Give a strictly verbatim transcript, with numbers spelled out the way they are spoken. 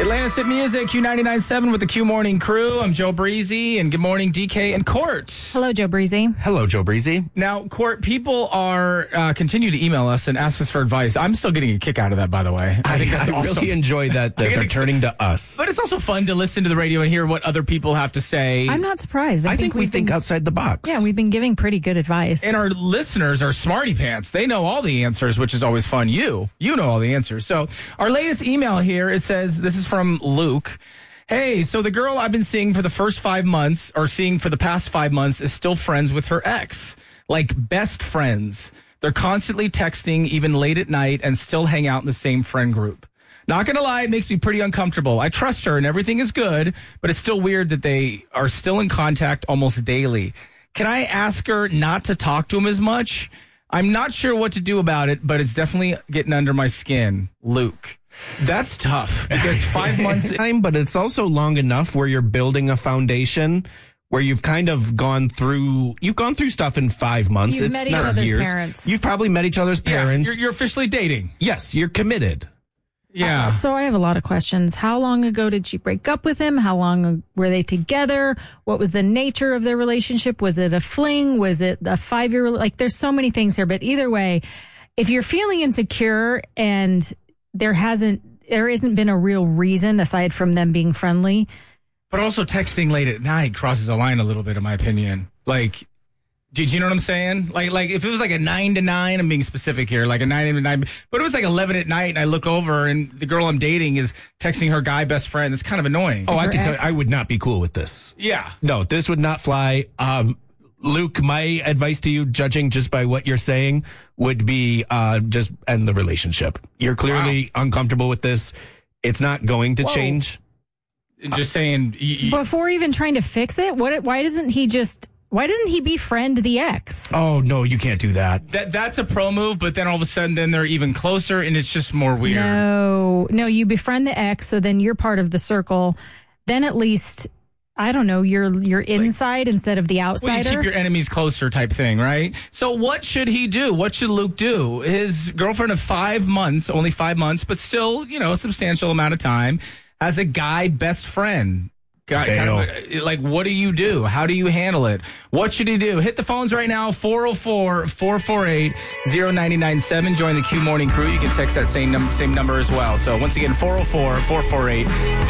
Atlantis Hit Music, Q ninety-nine point seven with the Q Morning Crew. I'm Joe Breezy, and good morning, D K and Court. Hello, Joe Breezy. Hello, Joe Breezy. Now, Court, people are uh, continue to email us and ask us for advice. I'm still getting a kick out of that, by the way. I, I think that's I awesome. really enjoy that, that they're ex- turning to us. But it's also fun to listen to the radio and hear what other people have to say. I'm not surprised. I, I think, think we think been, outside the box. Yeah, we've been giving pretty good advice. And our listeners are smarty pants. They know all the answers, which is always fun. You, you know all the answers. So our latest email here, it says, this is from Luke. Hey, so the girl I've been seeing for the first five months, or seeing for the past five months, is still friends with her ex. Like best friends. They're constantly texting, even late at night, and still hang out in the same friend group. Not gonna lie, it makes me pretty uncomfortable. I trust her and everything is good, but it's still weird that they are still in contact almost daily. Can I ask her not to talk to him as much? I'm not sure what to do about it, but it's definitely getting under my skin. Luke. That's tough because five months time, but it's also long enough where you're building a foundation where you've kind of gone through you've gone through stuff in five months. You've it's met each not other's years. parents. You've probably met each other's parents. Yeah, you're, you're officially dating. Yes, you're committed. Yeah. Uh, so I have a lot of questions. How long ago did she break up with him? How long were they together? What was the nature of their relationship? Was it a fling? Was it a five-year? Like, there's so many things here. But either way, if you're feeling insecure and there hasn't, there isn't been a real reason aside from them being friendly. But also texting late at night crosses a line a little bit, in my opinion. Like, did you know what I'm saying? Like, like if it was like a nine to nine, I'm being specific here, like a nine to nine, but it was like eleven at night and I look over and the girl I'm dating is texting her guy best friend. That's kind of annoying. Oh, I Her can tell you, ex? I would not be cool with this. Yeah. No, this would not fly. Um, Luke, my advice to you, judging just by what you're saying, would be uh, just end the relationship. You're clearly wow. uncomfortable with this. It's not going to Whoa. change. Just saying. Y- y- Before even trying to fix it, what? Why doesn't he just, why doesn't he befriend the ex? Oh, no, you can't do that. that that's a pro move, but then all of a sudden then they're even closer and it's just more weird. No, no, you befriend the ex, so then you're part of the circle. Then at least, I don't know, you're you're inside like, instead of the outsider. Well, you keep your enemies closer type thing, right? So what should he do? What should Luke do? His girlfriend of five months, only five months, but still, you know, a substantial amount of time, as a guy best friend. Got, kind of, like, what do you do? How do you handle it? What should he do? Hit the phones right now, four oh four, four four eight, oh nine nine seven. Join the Q Morning Crew. You can text that same, num- same number as well. So once again, four oh four, four four eight,